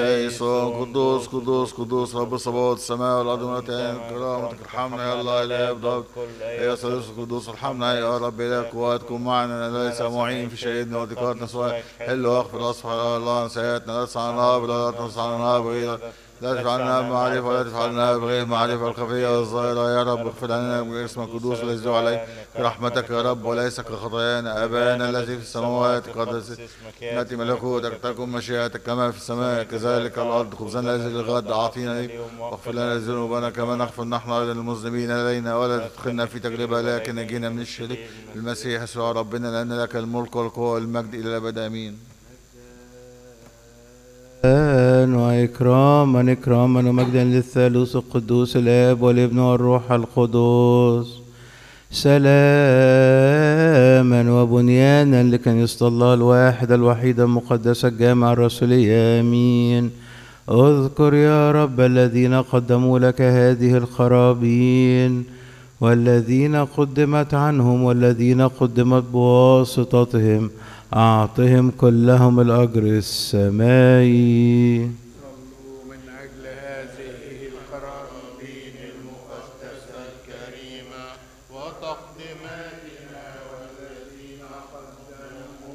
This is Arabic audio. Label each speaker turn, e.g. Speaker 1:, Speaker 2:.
Speaker 1: يسوع قدوس قدوس قدوس رب الصباوت السماء والارض مرتين كرامتك ارحمنا يا الله اله افضل يا ثالوث القدوس ارحمنا يا رب اله قوات كن معنا ليس معين في شهيدنا وذكرتنا سواء حل واغفر اصفح يا الله نسياتنا لا تسعنا ولا تنصعنا بغير لا تفعلنا بمعرفة ولا تفعلنا بغير معرفة الخفية والظاهرة يا رب اغفر لنا باسمك القدوس الذي عليك برحمتك يا رب وليس كخطايانا ابانا الذي في السماوات قدس نأتي ملكوتك تكن مشيئتك كما في السماء كذلك الارض خبزنا الذي للغد اعطينا واغفر لنا ذنوبنا كما نغفر نحن ايضا للمذنبين الينا ولا تدخلنا في تجربه لكن نجينا من الشرير المسيح يسوع ربنا لان لك الملك والقوه والمجد الى الابد امين.
Speaker 2: وإكراما إكراما ومجدا للثالوث القدوس الآب والابن والروح القدس سلاما وبنيانا لكنيسة الله الواحد الوحيد المقدس الجامع الرسولي آمين. اذكر يا رب الذين قدموا لك هذه الخرابين والذين قدمت عنهم والذين قدمت بواسطتهم أعطهم كلهم الأجر السمائي.